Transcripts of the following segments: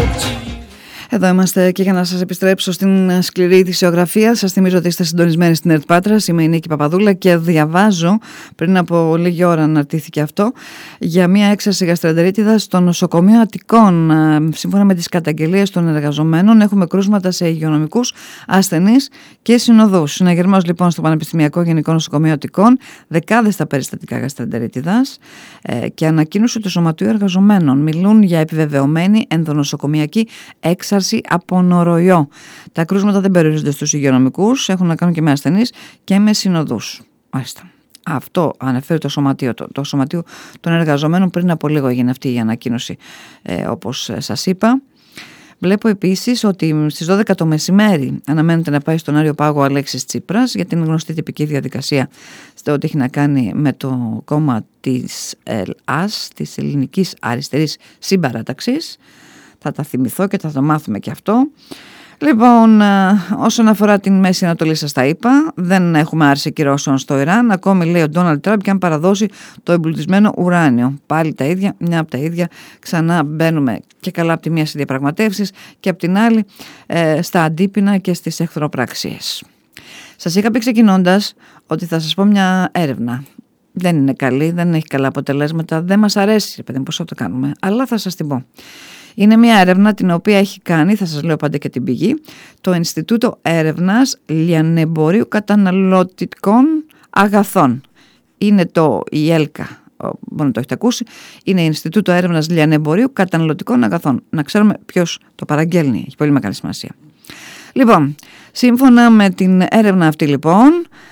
Εδώ είμαστε και για να σας επιστρέψω στην σκληρή ειδησιογραφία. Σας θυμίζω ότι είστε συντονισμένοι στην ΕΡΤ Πάτρας. Είμαι η Νίκη Παπαδούλα και διαβάζω, πριν από λίγη ώρα αναρτήθηκε αυτό, για μια έξαρση γαστρεντερίτιδας στο νοσοκομείο Αττικών. Σύμφωνα με τις καταγγελίες των εργαζομένων, έχουμε κρούσματα σε υγειονομικούς, ασθενείς και συνοδούς. Συναγερμός λοιπόν στο Πανεπιστημιακό Γενικό Νοσοκομείο Αττικών, δεκάδες τα περιστατικά γαστρεντερίτιδας και ανακοίνωση του Σωματείου Εργαζομένων. Μιλούν για επιβεβαιωμένη ενδονοσοκομιακή έξαρση από νοροϊό. Τα κρούσματα δεν περιορίζονται στους υγειονομικούς, έχουν να κάνουν και με ασθενείς και με συνοδούς. Μάλιστα. Αυτό αναφέρει το Σωματείο των Εργαζομένων. Πριν από λίγο έγινε αυτή η ανακοίνωση, όπως σας είπα. Βλέπω επίσης ότι στις 12 το μεσημέρι αναμένεται να πάει στον Άριο Πάγο ο Αλέξης Τσίπρας για την γνωστή τυπική διαδικασία στο ότι έχει να κάνει με το κόμμα της ΕΛΑΣ, της Ελληνικής Αριστερής Συμπαράταξης. Θα τα θυμηθώ και θα το μάθουμε και αυτό. Λοιπόν, όσον αφορά την Μέση Ανατολή, σας τα είπα, δεν έχουμε άρση κυρώσεων στο Ιράν. Ακόμη λέει ο Ντόναλντ Τραμπ και αν παραδώσει το εμπλουτισμένο ουράνιο. Πάλι τα ίδια, μια από τα ίδια. Ξανά μπαίνουμε και καλά από τη μία σε διαπραγματεύσεις και από την άλλη στα αντίπεινα και στις εχθροπραξίες. Σας είχα πει ξεκινώντας ότι θα σας πω μια έρευνα. Δεν είναι καλή, δεν έχει καλά αποτελέσματα, δεν μας αρέσει, παιδί μου, πώς θα το κάνουμε, αλλά θα σας την πω. Είναι μια έρευνα την οποία έχει κάνει, θα σας λέω πάντα και την πηγή, το Ινστιτούτο Έρευνας Λιανεμπορίου Καταναλωτικών Αγαθών. Είναι η ΕΛΚΑ, μόνο το έχετε ακούσει, είναι Ινστιτούτο Έρευνας Λιανεμπορίου Καταναλωτικών Αγαθών. Να ξέρουμε ποιος το παραγγέλνει, έχει πολύ μεγάλη σημασία. Λοιπόν, σύμφωνα με την έρευνα αυτή λοιπόν,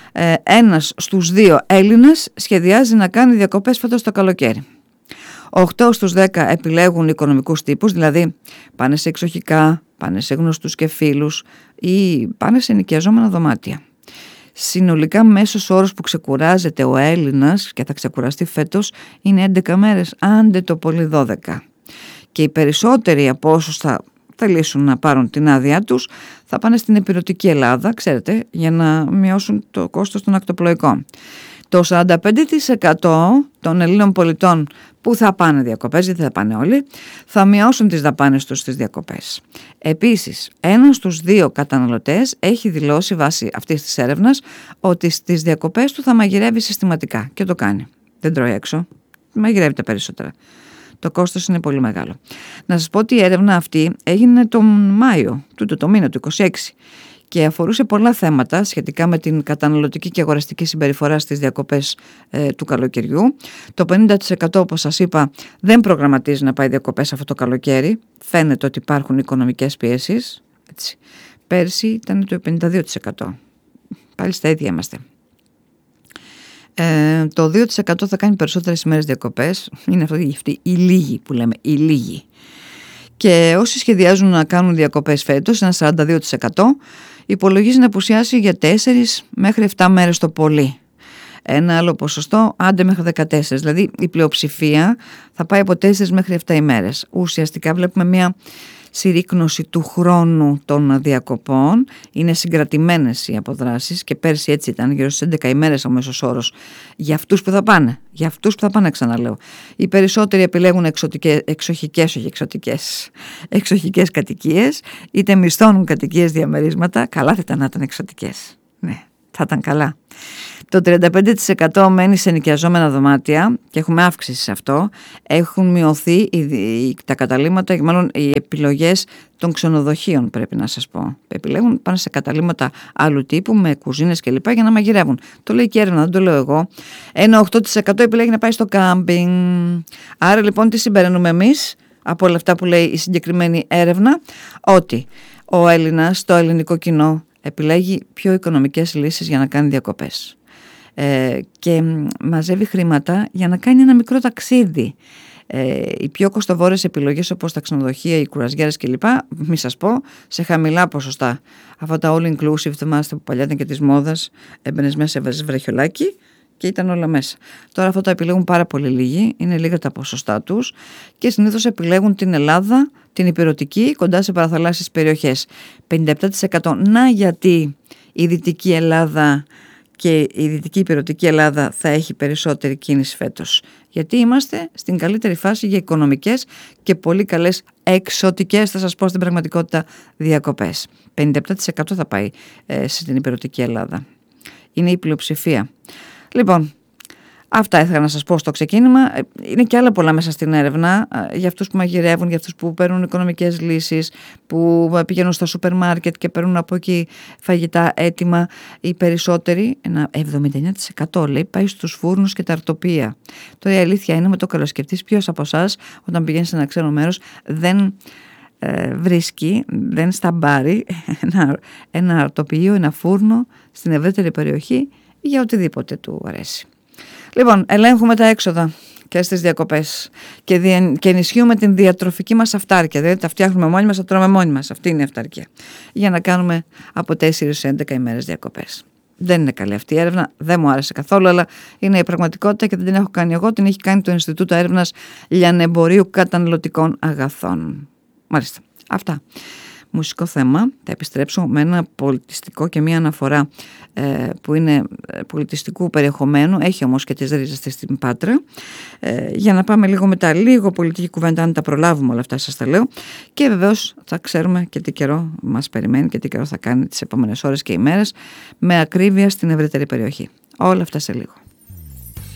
1 στους 2 Έλληνες σχεδιάζει να κάνει διακοπές φέτος το καλοκαίρι. 8 στους 10 επιλέγουν οικονομικούς τύπους, δηλαδή πάνε σε εξοχικά, πάνε σε γνωστούς και φίλους ή πάνε σε νοικιαζόμενα δωμάτια. Συνολικά μέσος όρος που ξεκουράζεται ο Έλληνας και θα ξεκουραστεί φέτος είναι 11 μέρες, άντε το πολύ 12. Και οι περισσότεροι από όσους θα θελήσουν να πάρουν την άδειά τους θα πάνε στην υπηρετική Ελλάδα, ξέρετε, για να μειώσουν το κόστος των ακτοπλοϊκών. Το 45% των Ελλήνων πολιτών που θα πάνε διακοπές, γιατί θα πάνε όλοι, θα μειώσουν τις δαπάνες τους στις διακοπές. Επίσης, 1 στους 2 καταναλωτές έχει δηλώσει βάσει αυτής της έρευνας ότι στις διακοπές του θα μαγειρεύει συστηματικά και το κάνει. Δεν τρώει έξω, μαγειρεύει τα περισσότερα. Το κόστος είναι πολύ μεγάλο. Να σας πω ότι η έρευνα αυτή έγινε τον Μάιο, το μήνα του 26. Και αφορούσε πολλά θέματα σχετικά με την καταναλωτική και αγοραστική συμπεριφορά στις διακοπές του καλοκαιριού. Το 50% όπως σας είπα δεν προγραμματίζει να πάει διακοπές αυτό το καλοκαίρι. Φαίνεται ότι υπάρχουν οικονομικές πιέσεις. Έτσι. Πέρσι ήταν το 52%. Πάλι στα ίδια είμαστε. Το 2% θα κάνει περισσότερες ημέρες διακοπές. Είναι αυτή η λίγη που λέμε, η λίγη. Και όσοι σχεδιάζουν να κάνουν διακοπές φέτος, ένα 42%, υπολογίζει να απουσιάσει για 4 μέχρι 7 μέρες το πολύ. Ένα άλλο ποσοστό, άντε μέχρι 14. Δηλαδή η πλειοψηφία θα πάει από 4 μέχρι 7 ημέρες. Ουσιαστικά βλέπουμε μια συρρίκνωση του χρόνου των διακοπών. Είναι συγκρατημένες οι αποδράσεις και πέρσι έτσι ήταν, γύρω στις 11 ημέρες ο μέσος όρος για αυτούς που θα πάνε. Για αυτούς που θα πάνε, ξαναλέω. Οι περισσότεροι επιλέγουν εξοχικές κατοικίες, είτε μισθώνουν κατοικίες διαμερίσματα. Καλά θα ήταν να ήταν εξωτικές. Ναι, θα ήταν καλά. Το 35% μένει σε νοικιαζόμενα δωμάτια και έχουμε αύξηση σε αυτό. Έχουν μειωθεί τα καταλύματα, μάλλον οι επιλογές των ξενοδοχείων, πρέπει να σας πω. Επιλέγουν, πάνε σε καταλύματα άλλου τύπου με κουζίνες κλπ. Για να μαγειρεύουν. Το λέει και έρευνα, δεν το λέω εγώ. Ένα 8% επιλέγει να πάει στο κάμπινγκ. Άρα λοιπόν τι συμπεραίνουμε εμείς από όλα αυτά που λέει η συγκεκριμένη έρευνα? Ότι ο Έλληνας, το ελληνικό κοινό, επιλέγει πιο οικονομικές λύσεις για να κάνει διακοπές. Και μαζεύει χρήματα για να κάνει ένα μικρό ταξίδι. Οι πιο κοστοβόρες επιλογές όπως τα ξενοδοχεία, οι κουραζιέρες κλπ, μη σας πω, σε χαμηλά ποσοστά. Αυτά τα all inclusive, θυμάστε που παλιά ήταν και της μόδας, έμπαινες μέσα, έβαζες βραχιολάκι και ήταν όλα μέσα. Τώρα αυτό το επιλέγουν πάρα πολύ λίγοι, είναι λίγα τα ποσοστά τους και συνήθως επιλέγουν την Ελλάδα, την ηπειρωτική, κοντά σε παραθαλάσσιες περιοχές. 57%. Να γιατί η Δυτική Ελλάδα και η Δυτική Ηπειρωτική Ελλάδα θα έχει περισσότερη κίνηση φέτος. Γιατί είμαστε στην καλύτερη φάση για οικονομικές και πολύ καλές εξωτικές, θα σας πω στην πραγματικότητα, διακοπές. 57% θα πάει στην Ηπειρωτική Ελλάδα. Είναι η πλειοψηφία. Λοιπόν, αυτά ήθελα να σας πω στο ξεκίνημα. Είναι και άλλα πολλά μέσα στην έρευνα για αυτούς που μαγειρεύουν, για αυτούς που παίρνουν οικονομικές λύσεις, που πηγαίνουν στα σούπερ μάρκετ και παίρνουν από εκεί φαγητά έτοιμα. Οι περισσότεροι, ένα 79% λέει, πάει στους φούρνους και τα αρτοπία. Τώρα η αλήθεια είναι, με το καλοσκεφτείς, ποιος από εσάς όταν πηγαίνει σε ένα ξένο μέρος δεν βρίσκει, δεν σταμπάρει ένα αρτοπείο, ένα φούρνο στην ευρύτερη περιοχή για οτιδήποτε του αρέσει. Λοιπόν, ελέγχουμε τα έξοδα και στις διακοπές και ενισχύουμε την διατροφική μας αυτάρκεια. Δηλαδή τα φτιάχνουμε μόνοι μας, τα τρώμε μόνοι μας. Αυτή είναι η αυτάρκεια. Για να κάνουμε από 4 σε 11 ημέρες διακοπές. Δεν είναι καλή αυτή η έρευνα, δεν μου άρεσε καθόλου, αλλά είναι η πραγματικότητα και δεν την έχω κάνει εγώ. Την έχει κάνει το Ινστιτούτο Έρευνας Λιανεμπορίου Καταναλωτικών Αγαθών. Μάλιστα. Αυτά. Μουσικό θέμα, θα επιστρέψω με ένα πολιτιστικό και μια αναφορά που είναι πολιτιστικού περιεχομένου, έχει όμως και τις ρίζες της στην Πάτρα, για να πάμε λίγο μετά, λίγο πολιτική κουβέντα, αν τα προλάβουμε όλα αυτά σας τα λέω, και βεβαίως θα ξέρουμε και τι καιρό μας περιμένει και τι καιρό θα κάνει τις επόμενες ώρες και ημέρες, με ακρίβεια στην ευρύτερη περιοχή. Όλα αυτά σε λίγο.